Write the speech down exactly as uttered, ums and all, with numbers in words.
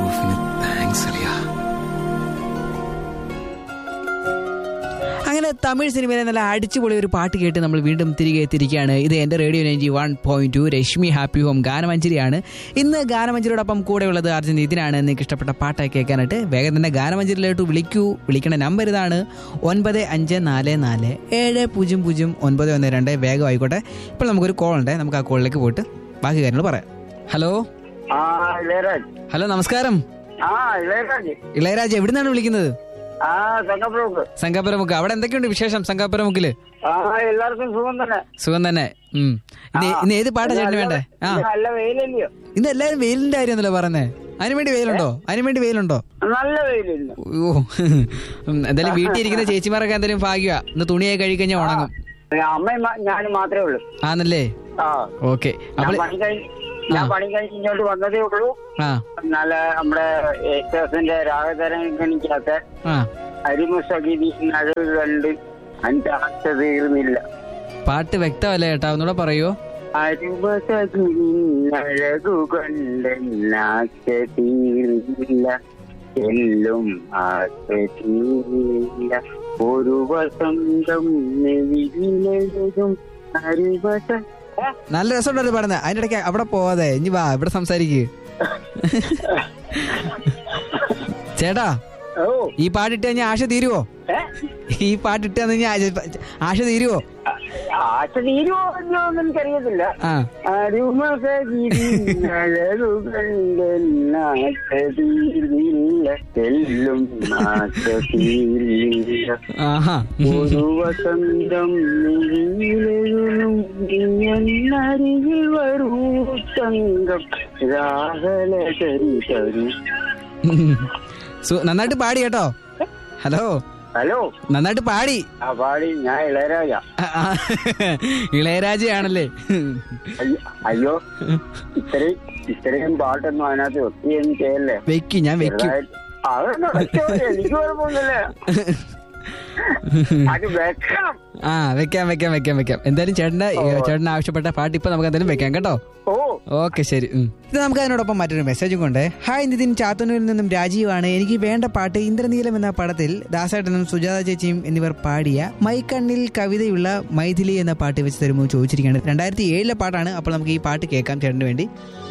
Thanks അളിയാ. അങ്ങനെ തമിഴ് സിനിമയിലെ നല്ല അടിച്ചുപൊളി ഒരു പാട്ട് കേട്ട് നമ്മൾ വീണ്ടും തിരികെ എത്തിയിരിക്കുകയാണ്. ഇത് എൻ്റെ radio ninety one point two Rashmi happy home ഗാനമഞ്ജരിയാണ്. ഇന്ന് ഗാനമഞ്ജരിയോടൊപ്പം കൂടെയുള്ളത് അർജുൻ. ഇതിനാണ് നിങ്ങൾക്ക് ഇഷ്ടപ്പെട്ട പാട്ടൊക്കെ കേൾക്കാനായിട്ട് വേഗം തന്നെ ഗാനമഞ്ജരിയിലോട്ട് വിളിക്കൂ. വിളിക്കേണ്ട നമ്പർ ഇതാണ് ഒൻപത് അഞ്ച് നാല് നാല് ഏഴ് പൂജ്യം പൂജ്യം ഒൻപത് ഒന്ന് രണ്ട്. വേഗം ആയിക്കോട്ടെ. ഇപ്പോൾ നമുക്കൊരു കോൾ ഉണ്ട്. നമുക്ക് ആ കോളിലേക്ക് പോയിട്ട് ബാക്കി കാര്യങ്ങൾ പറയാം. ഹലോ ഹലോ നമസ്കാരം. ഇളയരാജ് എവിടെ നിന്നാണ് വിളിക്കുന്നത്? സംഘാപുരമുക്ക്. അവിടെ എന്തൊക്കെയുണ്ട് വിശേഷം സംഘാപുരമുക്കില്? എല്ലാവർക്കും സുഖം തന്നെ. സുഖം തന്നെ. ഉം ഇന്ന് ഏത് പാട്ടാ ചേട്ടന് വേണ്ടേ? ആ ഇന്ന് എല്ലാരും വെയിലിന്റെ കാര്യമൊന്നുമല്ലോ പറഞ്ഞേ. അതിനു വേണ്ടി വെയിലുണ്ടോ? അതിനു വേണ്ടി വെയിലുണ്ടോ? നല്ല വെയിലുണ്ട്. ഓ എന്തായാലും വീട്ടിൽ ഇരിക്കുന്ന ചേച്ചിമാരൊക്കെ എന്തായാലും ഭാഗ്യ. ഇന്ന് തുണിയായി കഴിക്കഴിഞ്ഞാൽ ഉണങ്ങും. അമ്മയും ഞാനും മാത്രമേ ഉള്ളൂ. ആണല്ലേ? ഓക്കെ. ഞാൻ പണി കഴിഞ്ഞ് ഇങ്ങോട്ട് വന്നതേ ഉള്ളൂ. നല്ല നമ്മുടെ യേശുദാസിന്റെ രാഗതരംഗണിക്കാത്ത അരിമുസഗിരി നഴു കണ്ട് അഞ്ച് ആശ തീർന്നില്ല. പാട്ട് വ്യക്തമല്ലേ ചേട്ടാ? ഒന്നുകൂടെ പറയോ? അരിമുസഗിരി നഴകു കണ്ടാശ തീർന്നില്ല, എല്ലും ആശ തീർന്നില്ല, ഒരു വസന്തം നെവിയിലെഴുതും അരിവസ. നല്ല രസമുണ്ടല്ലോ പാടുന്നത്. അതിന്റെ ഇടയ്ക്ക് അവിടെ പോവാതെ ഇനി വാ ഇവിടെ സംസാരിക്ക്. ചേട്ടാ ഈ പാട്ടിട്ട് കഴിഞ്ഞാൽ ആശ തീരുവോ? ഈ പാട്ടിട്ട് കഴിഞ്ഞാൽ ആശ തീരുവോ? ആശ തീരുവോ എന്നൊന്നും എനിക്കറിയത്തില്ല. ഒരു വസന്തം അരികിൽ വരൂ തങ്കം രാഹലരി തരൂ. നന്നായിട്ട് പാടി കേട്ടോ. ഹലോ ഹലോ നന്നായിട്ട് പാടി. ആ പാടി. ഞാൻ ഇളയരാജ. ഇളയരാജയാണല്ലേ? അയ്യോ ഇത്രയും ഇത്രയും പാട്ടൊന്നും അതിനകത്ത് ഒത്തിരി ചെയ്യല്ലേ. വെക്ക് ഞാൻ വെക്കും. എനിക്ക് കുഴപ്പമൊന്നുമില്ല. അത് വെക്കണം. ആ വെക്കാം വെക്കാം വെക്കാം വെക്കാം. എന്തായാലും ചേട്ടന്റെ ചേട്ടന് ആവശ്യപ്പെട്ട പാട്ട് ഇപ്പൊ നമുക്ക് എന്തായാലും വെക്കാം കേട്ടോ. ഓക്കെ ശരി. ഇത് നമുക്ക് അതിനോടൊപ്പം മറ്റൊരു മെസ്സേജും കൊണ്ട്. ഹായ് നിതിൻ, ചാത്തന്നൂരിൽ നിന്നും രാജീവാണ്. എനിക്ക് വേണ്ട പാട്ട് ഇന്ദ്രനീലം എന്ന പടത്തിൽ ദാസേട്ടനും സുജാത ചേച്ചിയും എന്നിവർ പാടിയ മൈക്കണ്ണിൽ കവിതയുള്ള മൈഥിലി എന്ന പാട്ട് വെച്ച് തരുമോ ചോദിച്ചിരിക്കുകയാണ്. രണ്ടായിരത്തി ഏഴിലെ പാട്ടാണ്. അപ്പോൾ നമുക്ക് ഈ പാട്ട് കേൾക്കാം ചേട്ടന് വേണ്ടി.